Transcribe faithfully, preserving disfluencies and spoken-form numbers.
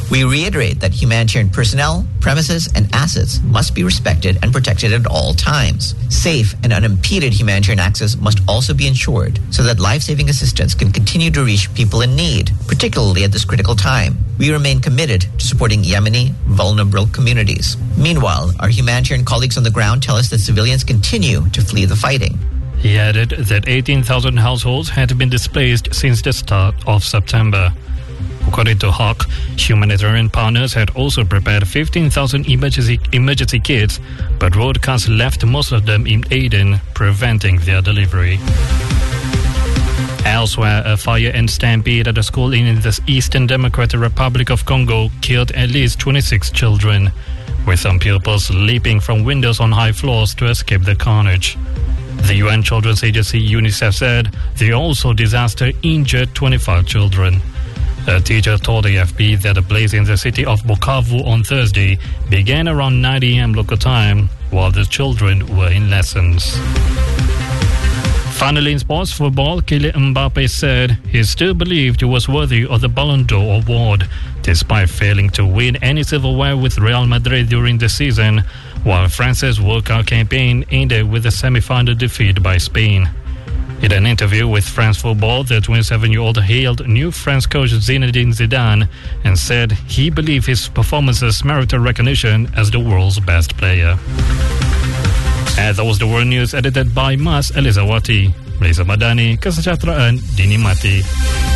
We reiterate that humanitarian personnel, premises, and assets must be respected and protected at all times. Safe and unimpeded humanitarian access must also be ensured so that life-saving assistance can continue to reach people in need, particularly at this critical time. We remain committed to supporting Yemeni vulnerable communities. Meanwhile, our humanitarian colleagues on the ground tell us that civilians continue to flee the fighting. He added that eighteen thousand households had been displaced since the start of September. According to H O C, humanitarian partners had also prepared fifteen thousand emergency, emergency kits, but road cuts left most of them in Aden, preventing their delivery. Elsewhere, a fire and stampede at a school in the Eastern Democratic Republic of Congo killed at least twenty-six children, with some pupils leaping from windows on high floors to escape the carnage. The U N Children's Agency UNICEF said the also disaster injured twenty-five children. A teacher told A F P that the blaze in the city of Bukavu on Thursday began around nine a.m. local time while the children were in lessons. Finally, in sports football, Kylian Mbappe said he still believed he was worthy of the Ballon d'Or award, despite failing to win any silverware with Real Madrid during the season, while France's World Cup campaign ended with a semi-final defeat by Spain. In an interview with France Football, the twenty-seven-year-old hailed new French coach Zinedine Zidane and said he believed his performances merited recognition as the world's best player. And that was the world news edited by Mas Elizawati. Reza Madani, kesejahteraan dinikmati.